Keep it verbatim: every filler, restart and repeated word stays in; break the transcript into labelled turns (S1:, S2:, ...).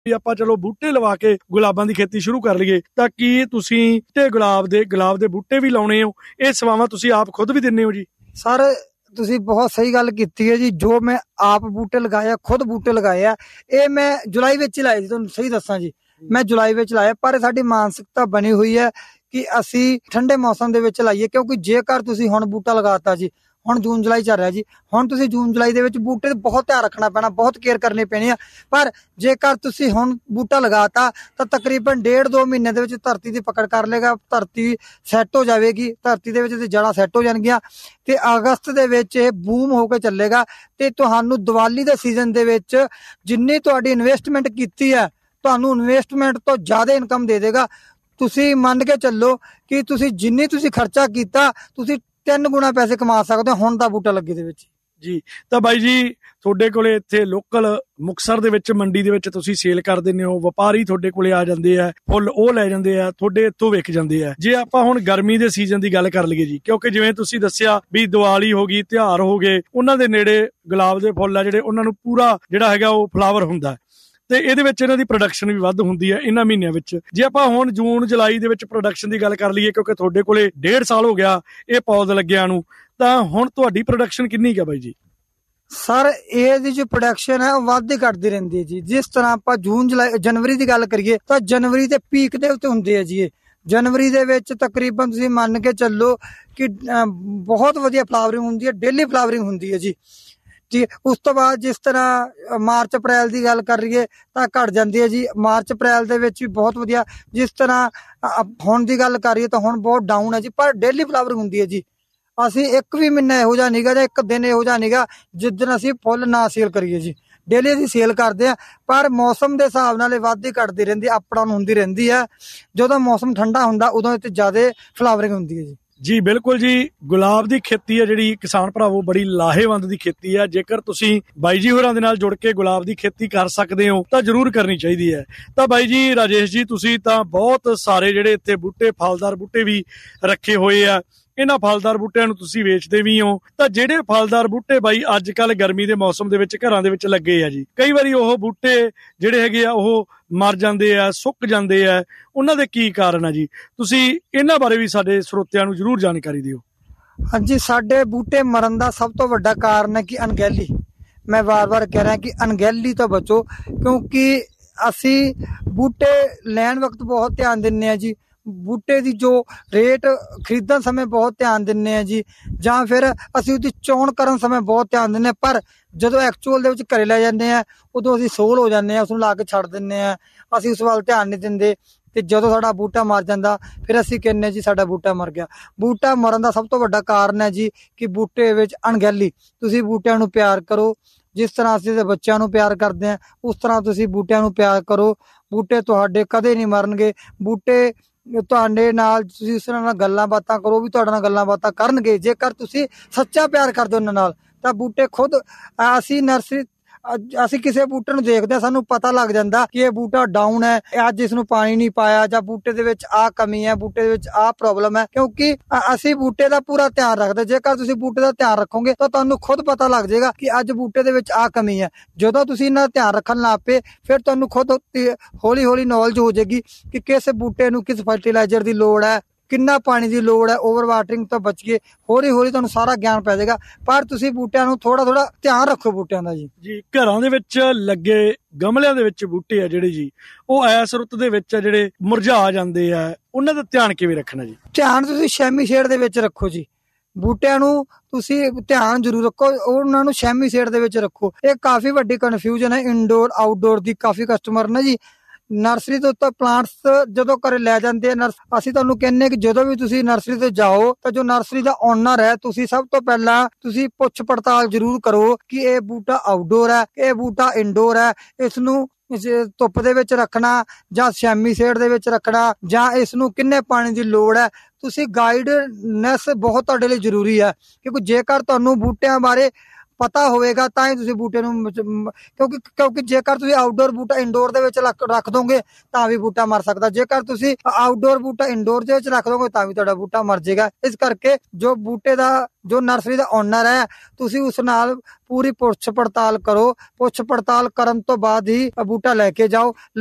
S1: ਵੀ ਆਪਾਂ ਚਲੋ ਬੂਟੇ ਲਵਾ ਕੇ ਗੁਲਾਬਾਂ ਦੀ ਖੇਤੀ ਸ਼ੁਰੂ ਕਰ ਲਈਏ, ਤਾਂ ਕੀ ਤੁਸੀਂ ਤੇ ਗੁਲਾਬ ਦੇ ਗੁਲਾਬ ਦੇ ਬੂਟੇ ਵੀ ਲਾਉਣੇ ਹੋ? ਇਹ ਸੇਵਾਵਾਂ ਤੁਸੀਂ ਆਪ ਖੁਦ ਵੀ ਦਿੰਦੇ ਹੋ ਜੀ?
S2: ਸਰ ਤੁਸੀਂ ਬਹੁਤ ਸਹੀ ਗੱਲ ਕੀਤੀ ਹੈ ਜੀ। ਜੋ ਮੈਂ ਆਪ ਬੂਟੇ ਲਗਾਏ ਆ, ਖੁਦ ਬੂਟੇ ਲਗਾਏ ਆ, ਇਹ ਮੈਂ ਜੁਲਾਈ ਵਿੱਚ ਹੀ ਲਾਏ ਜੀ। ਤੁਹਾਨੂੰ ਸਹੀ ਦੱਸਾਂ ਜੀ, ਮੈਂ ਜੁਲਾਈ ਵਿੱਚ ਲਾਇਆ, ਪਰ ਸਾਡੀ ਮਾਨਸਿਕਤਾ ਬਣੀ ਹੋਈ ਹੈ ਕਿ ਅਸੀਂ ਠੰਡੇ ਮੌਸਮ ਦੇ ਵਿੱਚ ਲਾਈਏ, ਕਿਉਂਕਿ ਜੇਕਰ ਤੁਸੀਂ ਹੁਣ ਬੂਟਾ ਲਗਾਤਾ ਜੀ, ਹੁਣ ਜੂਨ ਜੁਲਾਈ ਚੱਲ ਰਿਹਾ ਜੀ, ਹੁਣ ਤੁਸੀਂ ਜੂਨ ਜੁਲਾਈ ਦੇ ਵਿੱਚ ਬੂਟੇ ਤੇ ਬਹੁਤ ਧਿਆਨ ਰੱਖਣਾ ਪੈਣਾ, ਬਹੁਤ ਕੇਅਰ ਕਰਨੀ ਪੈਣੀ ਆ। ਪਰ ਜੇਕਰ ਤੁਸੀਂ ਹੁਣ ਬੂਟਾ ਲਗਾਤਾ ਤਾਂ ਤਕਰੀਬਨ ਡੇਢ ਦੋ ਮਹੀਨੇ ਦੇ ਵਿੱਚ ਧਰਤੀ ਦੀ ਪਕੜ ਕਰ ਲੇਗਾ, ਧਰਤੀ ਸੈੱਟ ਹੋ ਜਾਵੇਗੀ, ਧਰਤੀ ਦੇ ਵਿੱਚ ਤੇ ਜੜ੍ਹਾਂ ਸੈੱਟ ਹੋ ਜਾਣਗੀਆਂ ਤੇ ਅਗਸਤ ਦੇ ਵਿੱਚ ਇਹ ਬੂਮ ਹੋ ਕੇ ਚੱਲੇਗਾ ਤੇ ਤੁਹਾਨੂੰ ਦੀਵਾਲੀ ਦੇ ਸੀਜ਼ਨ ਦੇ ਵਿੱਚ ਜਿੰਨੀ ਤੁਹਾਡੀ ਇਨਵੈਸਟਮੈਂਟ ਕੀਤੀ ਹੈ, ਤੁਹਾਨੂੰ ਇਨਵੈਸਟਮੈਂਟ ਤੋਂ ਜ਼ਿਆਦਾ ਇਨਕਮ ਦੇ ਦੇਗਾ। ਤੁਸੀਂ ਮੰਨ ਕੇ ਚੱਲੋ ਕਿ ਤੁਸੀਂ ਜਿੰਨੀ ਤੁਸੀਂ ਖਰਚਾ ਕੀਤਾ, ਤੁਸੀਂ ਤਿੰਨ ਗੁਣਾ ਪੈਸੇ ਕਮਾ ਸਕਦੇ ਹੋ ਹੁਣ ਦਾ ਬੂਟਾ ਲੱਗੇ ਦੇ ਵਿੱਚ
S1: ਜੀ। ਤਾਂ ਬਾਈ ਜੀ, ਤੁਹਾਡੇ ਕੋਲੇ ਇੱਥੇ ਲੋਕਲ ਮੁਕਤਸਰ ਦੇ ਵਿੱਚ ਮੰਡੀ ਦੇ ਵਿੱਚ ਤੁਸੀਂ ਸੇਲ ਕਰ ਦਿੰਦੇ ਹੋ, ਵਪਾਰੀ ਤੁਹਾਡੇ ਕੋਲੇ ਆ ਜਾਂਦੇ ਆ, ਫੁੱਲ ਉਹ ਲੈ ਜਾਂਦੇ ਆ, ਤੁਹਾਡੇ ਇੱਥੋਂ ਵਿਕ ਜਾਂਦੇ ਆ। ਜੇ ਆਪਾਂ ਹੁਣ ਗਰਮੀ ਦੇ ਸੀਜ਼ਨ ਦੀ ਗੱਲ ਕਰ ਲਈਏ ਜੀ, ਕਿਉਂਕਿ ਜਿਵੇਂ ਤੁਸੀਂ ਦੱਸਿਆ ਵੀ ਦੀਵਾਲੀ ਹੋ ਗਈ, ਤਿਉਹਾਰ ਹੋ ਗਏ, ਉਹਨਾਂ ਦੇ ਨੇੜੇ ਗੁਲਾਬ ਦੇ ਫੁੱਲ ਆ ਜਿਹੜੇ, ਉਹਨਾਂ ਨੂੰ ਪੂਰਾ ਜਿਹੜਾ ਹੈਗਾ ਉਹ ਫਲਾਵਰ ਹੁੰਦਾ ਤੇ ਇਹਦੇ ਵਿੱਚ ਇਹਨਾਂ ਦੀ ਪ੍ਰੋਡਕਸ਼ਨ ਵੀ ਵੱਧ ਹੁੰਦੀ ਹੈ ਇਹਨਾਂ ਮਹੀਨਿਆਂ ਵਿੱਚ। ਜੇ ਆਪਾਂ ਹੁਣ ਜੂਨ ਜੁਲਾਈ ਦੇ ਵਿੱਚ ਪ੍ਰੋਡਕਸ਼ਨ ਦੀ ਗੱਲ ਕਰ ਲਈਏ, ਕਿਉਂਕਿ ਤੁਹਾਡੇ ਕੋਲੇ ਡੇਢ ਸਾਲ ਹੋ ਗਿਆ ਇਹ ਪੌਦ ਲੱਗਿਆਂ ਨੂੰ, ਤਾਂ ਹੁਣ ਤੁਹਾਡੀ ਪ੍ਰੋਡਕਸ਼ਨ ਕਿੰਨੀ ਕੁ ਹੈ ਬਾਈ ਜੀ?
S2: ਸਰ ਇਹਦੀ ਜੋ ਪ੍ਰੋਡਕਸ਼ਨ ਹੈ ਉਹ ਵੱਧਦੀ ਘਟਦੀ ਰਹਿੰਦੀ ਹੈ ਜੀ। ਜਿਸ ਤਰ੍ਹਾਂ ਆਪਾਂ ਜੂਨ ਜੁਲਾਈ ਜਨਵਰੀ ਦੀ ਗੱਲ ਕਰੀਏ ਤਾਂ ਜਨਵਰੀ ਦੇ ਪੀਕ ਦੇ ਉੱਤੇ ਹੁੰਦੇ ਆ ਜੀ। ਇਹ ਜਨਵਰੀ ਦੇ ਵਿੱਚ ਤਕਰੀਬਨ ਤੁਸੀਂ ਮੰਨ ਕੇ ਚੱਲੋ ਕਿ ਬਹੁਤ ਵਧੀਆ ਫਲਾਵਰਿੰਗ ਹੁੰਦੀ ਹੈ, ਡੇਲੀ ਫਲਾਵਰਿੰਗ ਹੁੰਦੀ ਹੈ ਜੀ ਜੀ। ਉਸ ਤੋਂ ਬਾਅਦ ਜਿਸ ਤਰ੍ਹਾਂ ਮਾਰਚ ਅਪ੍ਰੈਲ ਦੀ ਗੱਲ ਕਰ ਰਹੀਏ ਤਾਂ ਘਟ ਜਾਂਦੀ ਹੈ ਜੀ। ਮਾਰਚ ਅਪ੍ਰੈਲ ਦੇ ਵਿੱਚ ਵੀ ਬਹੁਤ ਵਧੀਆ। ਜਿਸ ਤਰ੍ਹਾਂ ਹੁਣ ਦੀ ਗੱਲ ਕਰੀਏ ਤਾਂ ਹੁਣ ਬਹੁਤ ਡਾਊਨ ਹੈ ਜੀ, ਪਰ ਡੇਲੀ ਫਲਾਵਰਿੰਗ ਹੁੰਦੀ ਹੈ ਜੀ। ਅਸੀਂ ਇੱਕ ਵੀ ਮਹੀਨਾ ਇਹੋ ਜਿਹਾ ਨਹੀਂਗਾ ਜਾਂ ਇੱਕ ਦਿਨ ਇਹੋ ਜਿਹਾ ਨਹੀਂਗਾ ਜਿਸ ਦਿਨ ਅਸੀਂ ਫੁੱਲ ਨਾ ਸੇਲ ਕਰੀਏ ਜੀ। ਡੇਲੀ ਅਸੀਂ ਸੇਲ ਕਰਦੇ ਆ, ਪਰ ਮੌਸਮ ਦੇ ਹਿਸਾਬ ਨਾਲ ਇਹ ਵੱਧਦੀ ਘਟਦੀ ਰਹਿੰਦੀ, ਅਪ ਡਾਊਨ ਹੁੰਦੀ ਰਹਿੰਦੀ ਹੈ। ਜਦੋਂ ਮੌਸਮ ਠੰਡਾ ਹੁੰਦਾ ਉਦੋਂ ਇੱਥੇ ਜ਼ਿਆਦਾ ਫਲਾਵਰਿੰਗ ਹੁੰਦੀ ਹੈ ਜੀ।
S1: ਜੀ ਬਿਲਕੁਲ ਜੀ, ਗੁਲਾਬ ਦੀ ਖੇਤੀ ਹੈ ਜਿਹੜੀ ਕਿਸਾਨ ਭਰਾਵੋ ਬੜੀ ਲਾਹੇਵੰਦ ਦੀ ਖੇਤੀ ਹੈ। ਜੇਕਰ ਤੁਸੀਂ ਬਾਈ ਜੀ ਹੋਰਾਂ ਦੇ ਨਾਲ ਜੁੜ ਕੇ ਗੁਲਾਬ ਦੀ ਖੇਤੀ ਕਰ ਸਕਦੇ ਹੋ ਤਾਂ ਜ਼ਰੂਰ ਕਰਨੀ ਚਾਹੀਦੀ ਹੈ। ਤਾਂ ਬਾਈ ਜੀ ਰਾਜੇਸ਼ ਜੀ, ਤੁਸੀਂ ਤਾਂ ਬਹੁਤ ਸਾਰੇ ਜਿਹੜੇ ਇੱਥੇ ਬੂਟੇ, ਫਲਦਾਰ ਬੂਟੇ ਵੀ ਰੱਖੇ ਹੋਏ ਆ, ਇਹਨਾਂ ਫਲਦਾਰ ਬੂਟਿਆਂ ਨੂੰ ਤੁਸੀਂ ਵੇਚਦੇ ਵੀ ਹੋ। ਤਾਂ ਜਿਹੜੇ ਫਲਦਾਰ ਬੂਟੇ ਬਾਈ ਅੱਜ ਕੱਲ ਗਰਮੀ ਦੇ ਮੌਸਮ ਦੇ ਵਿੱਚ ਘਰਾਂ ਦੇ ਵਿੱਚ ਲੱਗੇ ਆ ਜੀ, ਕਈ ਵਾਰੀ ਉਹ ਬੂਟੇ ਜਿਹੜੇ ਹੈਗੇ ਆ ਉਹ ਮਰ ਜਾਂਦੇ ਆ, ਸੁੱਕ ਜਾਂਦੇ ਆ, ਉਹਨਾਂ ਦੇ ਕੀ ਕਾਰਨ ਆ ਜੀ? ਤੁਸੀਂ ਇਹਨਾਂ ਬਾਰੇ ਵੀ ਸਾਡੇ ਸਰੋਤਿਆਂ ਨੂੰ ਜ਼ਰੂਰ ਜਾਣਕਾਰੀ ਦਿਓ।
S2: ਹਾਂਜੀ, ਸਾਡੇ ਬੂਟੇ ਮਰਨ ਦਾ ਸਭ ਤੋਂ ਵੱਡਾ ਕਾਰਨ ਹੈ ਕਿ ਅਣਗਹਿਲੀ। ਮੈਂ ਵਾਰ-ਵਾਰ ਕਹਿ ਰਿਹਾ ਕਿ ਅਣਗਹਿਲੀ ਤੋਂ ਬਚੋ, ਕਿਉਂਕਿ ਅਸੀਂ ਬੂਟੇ ਲੈਣ ਵਕਤ ਬਹੁਤ ਧਿਆਨ ਦਿੰਦੇ ਆ ਜੀ, ਬੂਟੇ ਦੀ ਜੋ ਰੇਟ ਖਰੀਦਣ ਸਮੇਂ ਬਹੁਤ ਧਿਆਨ ਦਿੰਦੇ ਆ ਜੀ, ਜਾਂ ਫਿਰ ਅਸੀਂ ਉਹਦੀ ਚੋਣ ਕਰਨ ਸਮੇਂ ਬਹੁਤ ਧਿਆਨ ਦਿੰਦੇ ਆ, ਪਰ ਜਦੋਂ ਐਕਚੁਅਲ ਦੇ ਵਿੱਚ ਘਰੇ ਲੈ ਜਾਂਦੇ ਆ ਉਦੋਂ ਅਸੀਂ ਸੋਲ ਹੋ ਜਾਂਦੇ ਆ, ਉਸਨੂੰ ਲਾ ਕੇ ਛੱਡ ਦਿੰਦੇ ਆ, ਅਸੀਂ ਉਸ ਵੱਲ ਧਿਆਨ ਨਹੀਂ ਦਿੰਦੇ। ਤੇ ਜਦੋਂ ਸਾਡਾ ਬੂਟਾ ਮਰ ਜਾਂਦਾ ਫਿਰ ਅਸੀਂ ਕਹਿੰਦੇ ਜੀ ਸਾਡਾ ਬੂਟਾ ਮਰ ਗਿਆ। ਬੂਟਾ ਮਰਨ ਦਾ ਸਭ ਤੋਂ ਵੱਡਾ ਕਾਰਨ ਹੈ ਜੀ ਕਿ ਬੂਟੇ ਵਿੱਚ ਅਣਗਹਿਲੀ। ਤੁਸੀਂ ਬੂਟਿਆਂ ਨੂੰ ਪਿਆਰ ਕਰੋ, ਜਿਸ ਤਰ੍ਹਾਂ ਅਸੀਂ ਦੇ ਬੱਚਿਆਂ ਨੂੰ ਪਿਆਰ ਕਰਦੇ ਹਾਂ ਉਸ ਤਰ੍ਹਾਂ ਤੁਸੀਂ ਬੂਟਿਆਂ ਨੂੰ ਪਿਆਰ ਕਰੋ। ਬੂਟੇ ਤੁਹਾਡੇ ਕਦੇ ਨਹੀਂ ਮਰਨਗੇ। ਬੂਟੇ ਤੁਹਾਡੇ ਨਾਲ ਤੁਸੀਂ ਉਸ ਨਾਲ ਗੱਲਾਂ ਬਾਤਾਂ ਕਰੋ ਵੀ ਤੁਹਾਡੇ ਨਾਲ ਗੱਲਾਂ ਬਾਤਾਂ ਕਰਨਗੇ। ਜੇਕਰ ਤੁਸੀਂ ਸੱਚਾ ਪਿਆਰ ਕਰਦੇ ਹੋ ਉਹਨਾਂ ਨਾਲ ਤਾਂ ਬੂਟੇ ਖੁਦ, ਅਸੀਂ ਨਰਸਰੀ ਅਸੀਂ ਕਿਸੇ ਬੂਟੇ ਨੂੰ ਦੇਖਦੇ ਹਾਂ ਸਾਨੂੰ ਪਤਾ ਲੱਗ ਜਾਂਦਾ ਕਿ ਇਹ ਬੂਟਾ ਡਾਊਨ ਹੈ, ਅੱਜ ਇਸ ਨੂੰ ਪਾਣੀ ਨਹੀਂ ਪਾਇਆ, ਜਾਂ ਬੂਟੇ ਦੇ ਵਿੱਚ ਆਹ ਕਮੀ ਹੈ, ਬੂਟੇ ਦੇ ਵਿੱਚ ਆਹ ਪ੍ਰੋਬਲਮ ਹੈ, ਕਿਉਂਕਿ ਅਸੀਂ ਬੂਟੇ ਦਾ ਪੂਰਾ ਧਿਆਨ ਰੱਖਦੇ। ਜੇਕਰ ਤੁਸੀਂ ਬੂਟੇ ਦਾ ਧਿਆਨ ਰੱਖੋਗੇ ਤਾਂ ਤੁਹਾਨੂੰ ਖੁਦ ਪਤਾ ਲੱਗ ਜਾਏਗਾ ਕਿ ਅੱਜ ਬੂਟੇ ਦੇ ਵਿੱਚ ਆਹ ਕਮੀ ਹੈ। ਜਦੋਂ ਤੁਸੀਂ ਇਹਨਾਂ ਦਾ ਧਿਆਨ ਰੱਖਣ ਲੱਗ ਪਏ ਫਿਰ ਤੁਹਾਨੂੰ ਖੁਦ ਹੌਲੀ ਹੌਲੀ ਨੌਲੇਜ ਹੋ ਜਾਏਗੀ ਕਿ ਕਿਸ ਬੂਟੇ ਨੂੰ ਕਿਸ ਫਰਟੀਲਾਈਜ਼ਰ ਦੀ ਲੋੜ ਹੈ, ਕਿੰਨਾ ਪਾਣੀ ਦੀ ਲੋੜ ਹੈ, ਓਵਰ ਵਾਟਰਿੰਗ ਤੋਂ ਬਚ ਕੇ ਹੌਲੀ ਹੌਲੀ ਤੁਹਾਨੂੰ ਸਾਰਾ ਗਿਆਨ ਪੈ ਜਾਏਗਾ। ਪਰ ਤੁਸੀਂ ਬੂਟਿਆਂ ਨੂੰ ਥੋੜਾ ਥੋੜਾ ਧਿਆਨ ਰੱਖੋ ਬੂਟਿਆਂ ਦਾ ਜੀ।
S1: ਜੀ ਘਰਾਂ ਦੇ ਵਿੱਚ ਲੱਗੇ ਗਮਲਿਆਂ ਦੇ ਵਿੱਚ ਬੂਟੇ ਆ ਜਿਹੜੇ ਜੀ, ਉਹ ਐਸ ਰੁੱਤ ਦੇ ਵਿੱਚ ਜਿਹੜੇ ਮੁਰਝਾ ਜਾਂਦੇ ਆ, ਉਹਨਾਂ ਦਾ ਧਿਆਨ ਕਿਵੇਂ ਰੱਖਣਾ ਜੀ?
S2: ਧਿਆਨ ਤੁਸੀਂ ਸ਼ੈਮੀ ਸ਼ੇਡ ਦੇ ਵਿੱਚ ਰੱਖੋ ਜੀ। ਬੂਟਿਆਂ ਨੂੰ ਤੁਸੀਂ ਧਿਆਨ ਜ਼ਰੂਰ ਰੱਖੋ, ਉਹਨਾਂ ਨੂੰ ਸ਼ੈਮੀ ਸ਼ੇਡ ਦੇ ਵਿੱਚ ਰੱਖੋ। ਇਹ ਕਾਫੀ ਵੱਡੀ ਕਨਫਿਊਜ਼ਨ ਹੈ ਇਨਡੋਰ ਆਊਟਡੋਰ ਦੀ। ਕਾਫੀ ਕਸਟਮਰ ਨੇ ਜੀ ਨਰਸਰੀ ਤੋਂ ਤਾਂ ਪਲਾਂਟਸ ਜਦੋਂ ਘਰੇ ਲੈ ਜਾਂਦੇ ਆ, ਅਸੀਂ ਤੁਹਾਨੂੰ ਕਹਿੰਦੇ ਕਿ ਜਦੋਂ ਵੀ ਤੁਸੀਂ ਨਰਸਰੀ ਤੇ ਜਾਓ ਤਾਂ ਜੋ ਨਰਸਰੀ ਦਾ ਓਨਰ ਹੈ, ਤੁਸੀਂ ਸਭ ਤੋਂ ਪਹਿਲਾਂ ਤੁਸੀਂ ਪੁੱਛ ਪੜਤਾਲ ਜ਼ਰੂਰ ਕਰੋ ਕਿ ਇਹ ਬੂਟਾ ਆਊਟਡੋਰ ਹੈ, ਇਹ ਬੂਟਾ ਇਨਡੋਰ ਹੈ, ਇਸ ਨੂੰ ਧੁੱਪ ਦੇ ਵਿੱਚ ਰੱਖਣਾ ਜਾਂ ਸ਼ੈਮੀ ਸ਼ੇਡ ਦੇ ਵਿੱਚ ਰੱਖਣਾ, ਜਾਂ ਇਸ ਨੂੰ ਕਿੰਨੇ ਪਾਣੀ ਦੀ ਲੋੜ ਹੈ। ਤੁਸੀਂ ਗਾਈਡਨੈਸ ਬਹੁਤ ਤੁਹਾਡੇ ਲਈ ਜ਼ਰੂਰੀ ਹੈ, ਕਿਉਂਕਿ ਜੇਕਰ ਤੁਹਾਨੂੰ ਬੂਟਿਆਂ ਬਾਰੇ ਪਤਾ ਹੋਵੇਗਾ ਤਾਂ ਹੀ ਤੁਸੀਂ ਬੂਟੇ ਨੂੰ ਮਚ- ਮ- ਕਿਉਂਕਿ ਕਿਉਂਕਿ ਜੇਕਰ ਤੁਸੀਂ ਆਊਟਡੋਰ ਬੂਟਾ ਇੰਡੋਰ ਦੇ ਵਿੱਚ ਰੱਖ ਰੱਖ ਦੋਗੇ ਤਾਂ ਵੀ ਬੂਟਾ ਮਰ ਸਕਦਾ, ਜੇਕਰ ਤੁਸੀਂ ਆਊਟਡੋਰ ਬੂਟਾ ਇੰਡੋਰ ਦੇ ਵਿੱਚ ਰੱਖ ਦੋਗੇ ਤਾਂ ਵੀ ਤੁਹਾਡਾ ਬੂਟਾ ਮਰ ਜਾਏਗਾ। ਇਸ ਕਰਕੇ ਜੋ ਬੂਟੇ ਦਾ ਜੋ ਨਰਸਰੀ ਦਾ ਓਨਰ ਹੈ ਤੁਸੀਂ ਉਸ ਨਾਲ ਪੂਰੀ ਪੁੱਛ ਪੜਤਾਲ ਕਰੋ, ਪੁੱਛ ਪੜਤਾਲ ਕਰਨ ਤੋਂ ਬਾਅਦ ਹੀ ਬੂਟਾ ਲੈ ਕੇ ਜਾਓ।